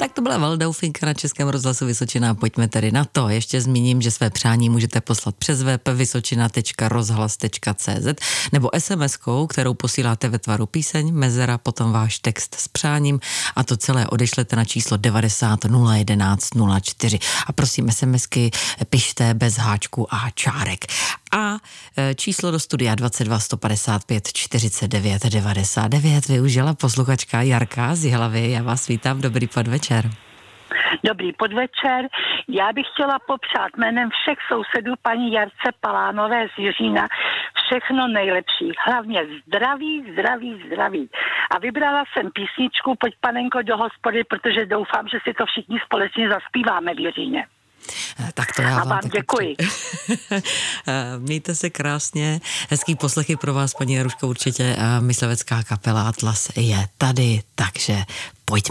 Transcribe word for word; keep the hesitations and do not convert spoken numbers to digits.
Tak to byla Valdaufinka na Českém rozhlasu Vysočina. Pojďme tedy na to. Ještě zmíním, že své přání můžete poslat přes web vysočina tečka rozhlas tečka cé zet nebo SMSkou, kterou posíláte ve tvaru píseň, mezera, potom váš text s přáním a to celé odešlete na číslo devadesát nula jedenáct nula čtyři. A prosím, SMSky pište bez háčku a čárek. A číslo do studia dvacet dva sto padesát pět čtyřicet devět devadesát devět využila posluchačka Jarka z Jihlavy. Já vás vítám, dobrý podvečer. Dobrý podvečer. Já bych chtěla popřát jménem všech sousedů paní Jarce Palánové z Jiřína všechno nejlepší. Hlavně zdraví, zdraví, zdraví. A vybrala jsem písničku Pojď panenko do hospody, protože doufám, že si to všichni společně zaspíváme v Jiříně. Tak to já vám, vám děkuji. Mějte se krásně, hezký poslechy pro vás, paní Jaruško, určitě. Myslivecká kapela Atlas je tady, takže pojďme.